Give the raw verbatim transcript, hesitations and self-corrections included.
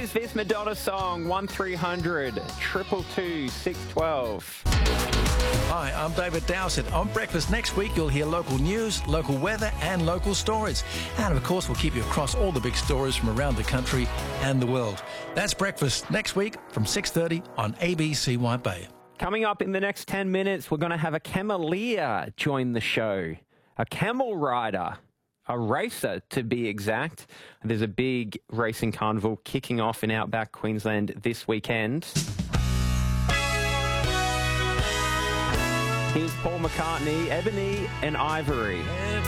is this Madonna song? one three hundred two two two six one two. Hi, I'm David Dowsett. On Breakfast next week, you'll hear local news, local weather and local stories. And of course, we'll keep you across all the big stories from around the country and the world. That's Breakfast next week from six thirty on A B C White Bay. Coming up in the next ten minutes, we're going to have a cameleer join the show. A camel rider. A racer, to be exact. There's a big racing carnival kicking off in outback Queensland this weekend. Here's Paul McCartney, Ebony and Ivory.